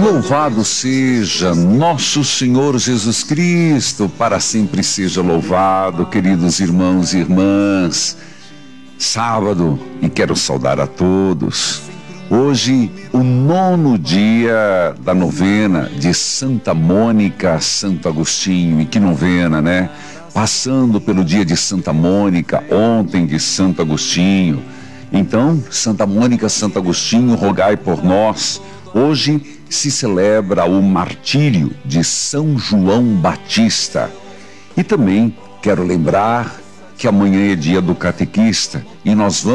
Louvado seja nosso Senhor Jesus Cristo, para sempre seja louvado, queridos irmãos e irmãs. Sábado, e quero saudar a todos. Hoje, o 9º dia da novena de Santa Mônica, Santo Agostinho. E que novena, né? Passando pelo dia de Santa Mônica, ontem de Santo Agostinho. Então, Santa Mônica, Santo Agostinho, rogai por nós. Hoje se celebra o martírio de São João Batista. E também quero lembrar que amanhã é dia do catequista e nós vamos